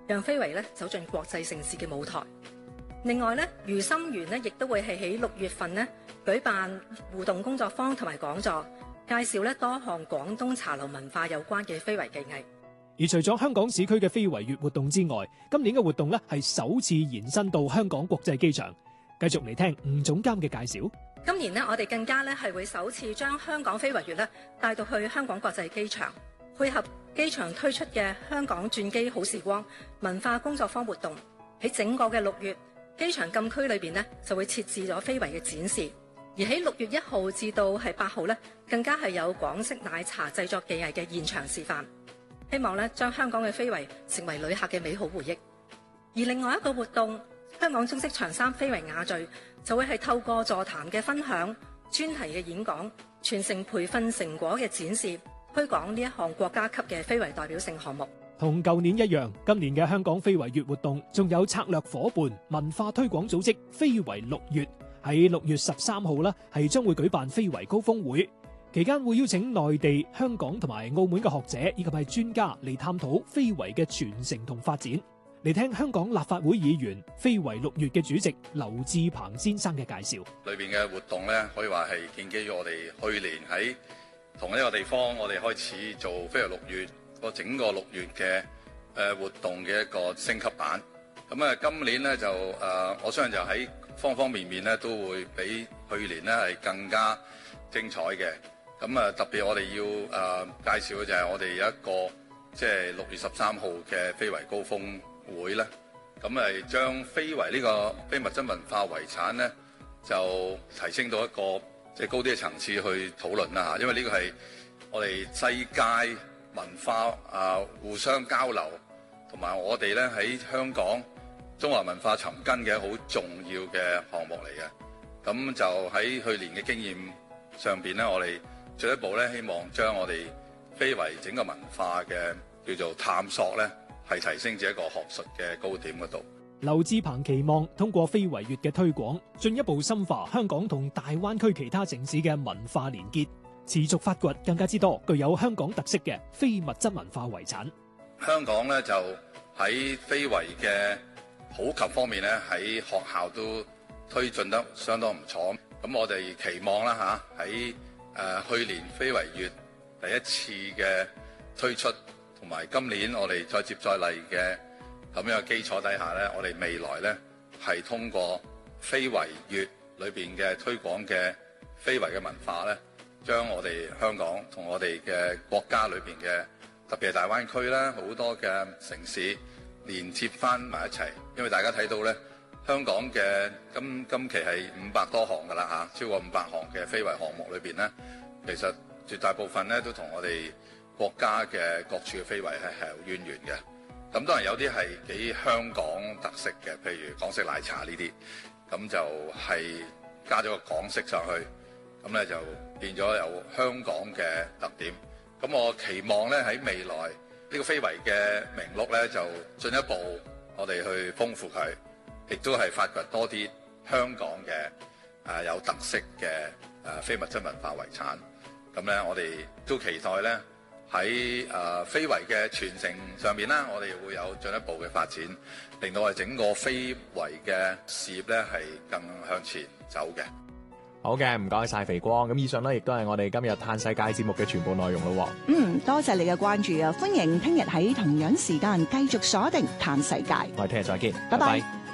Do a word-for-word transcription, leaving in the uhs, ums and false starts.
讓非遺咧走進國際盛事嘅舞台。另外咧，愉心園咧亦都會係喺六月份咧舉辦互動工作坊同埋講座，介紹咧多項廣東茶樓文化有關嘅非遺技藝。 而除咗香港市區嘅非遺月活動之外，今年嘅活動咧係首次延伸到香港國際機場。繼續嚟聽吳總監嘅介紹。 今年呢，我哋更加咧係會首次將香港非遺月咧帶到去香港國際機場，配合機場推出嘅香港轉機好時光文化工作坊活動。喺整個嘅六月，機場禁區裏邊呢就會設置咗非遺嘅展示，而喺六月一號至到係八號咧，更加係有港式奶茶製作技藝嘅現場示範。希望咧將香港嘅非遺成為旅客嘅美好回憶。而另外一個活動，香港中式長衫非遺雅聚就會係透過座談嘅分享、專題嘅演講、傳承培訓成果嘅展示，推廣呢一項國家級嘅非遺代表性項目。 同舊年一樣，今年嘅香港非遺月活動仲有策略夥伴文化推廣組織非遺六月，喺六月十三號啦，係將會舉辦非遺高峰會。期間會邀請內地、香港同埋澳門嘅學者以及係專家嚟探討非遺嘅傳承同發展。嚟聽香港立法會議員非遺六月嘅主席劉志鵬先生嘅介紹。 裏邊嘅活動咧，可以話係建基於我哋去年喺同一個地方，我哋開始做非遺六月個整個六月嘅誒活動嘅一個升級版。咁啊，今年咧就誒，我相信就喺方方面面咧都會比去年咧係更加精彩嘅。咁啊，特別我哋要誒、呃、介紹嘅就係我哋有一個即係六月十三號嘅非遺高峰會咧，咁誒將非遺呢個非物質文化遺產咧，就提升到一個即係高啲嘅層次去討論啦嚇。因為呢個係我哋世界文化啊互相交流，同埋我哋咧喺香港中華文化尋根嘅好重要嘅項目嚟嘅。咁就喺去年嘅經驗上邊咧，我哋進一步咧，希望將我哋非遺整個文化嘅叫做探索咧，係提升至一個學術嘅高點嗰度。 劉志鵬期望通過非遺月嘅推廣，進一步深化香港同大灣區其他城市嘅文化連結，持續發掘更加之多具有香港特色嘅非物質文化遺產。 香港咧就喺非遺嘅普及方面咧，喺學校都推進得相當唔錯。咁我哋期望啦嚇喺誒、呃、去年非遺月第一次嘅推出，同埋今年我哋再接再厲嘅咁樣嘅基礎底下咧，我哋未來咧係通過非遺月裏邊嘅推廣嘅非遺嘅文化咧，將我哋香港同我哋嘅國家裏邊嘅特別係大灣區啦，好多嘅城市連接翻埋一齊。因為大家睇到咧，香港嘅今今期係五百多項㗎啦嚇，超過五百項嘅非遺項目裏邊咧，其實絕大部分咧都同我哋國家嘅各處嘅非遺係係有淵源嘅。咁當然有啲係幾香港特色嘅，譬如港式奶茶呢啲，咁就係加咗個港式上去，咁咧就變咗有香港嘅特點。咁我期望咧喺未來呢個非遺嘅名錄咧，就進一步我哋去豐富佢。亦都係發掘多啲香港嘅誒有特色嘅誒非物質文化遺產。咁咧，我哋都期待咧喺誒非遺嘅傳承上面啦，我哋會有進一步嘅發展，令到我哋整個非遺嘅事業咧係更向前走嘅。 好嘅，唔該晒肥光。咁以上咧，亦都係我哋今日嘆世界節目嘅全部內容咯。 嗯，多謝你嘅關注啊！歡迎聽日喺同樣時間繼續鎖定嘆世界。 我哋聽日再見， 拜拜。 拜拜。